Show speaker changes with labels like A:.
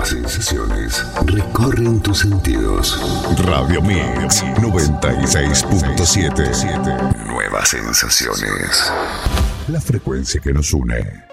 A: Nuevas sensaciones recorren tus sentidos.
B: Radio Mix 96.7.
A: Nuevas sensaciones.
B: La frecuencia que nos une.